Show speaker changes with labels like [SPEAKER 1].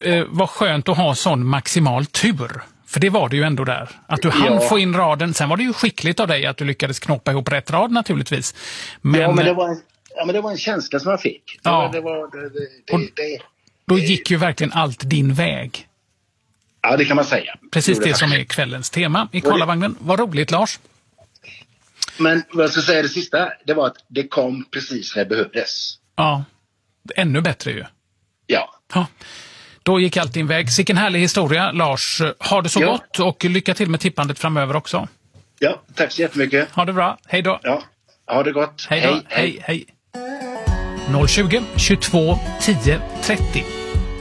[SPEAKER 1] var skönt att ha sån maximal tur. För det var det ju ändå där. Att du hann få in raden. Sen var det ju skickligt av dig att du lyckades knoppa ihop rätt rad naturligtvis. Men
[SPEAKER 2] det var en känsla som jag fick.
[SPEAKER 1] Då gick ju verkligen allt din väg.
[SPEAKER 2] Ja, det kan man säga.
[SPEAKER 1] Precis det som är kvällens tema i Karlavagnen. Vad roligt, Lars.
[SPEAKER 2] Men vad jag ska säga det sista, det var att det kom precis när det behövdes.
[SPEAKER 1] Ja, ännu bättre ju.
[SPEAKER 2] Ja.
[SPEAKER 1] Då gick allt din väg. Sicken härlig historia, Lars. Ha det så gott och lycka till med tippandet framöver också.
[SPEAKER 2] Ja, tack så jättemycket.
[SPEAKER 1] Ha det bra. Hej då.
[SPEAKER 2] Ja, ha det gott.
[SPEAKER 1] Hej då. Hej. 020 22 10 30.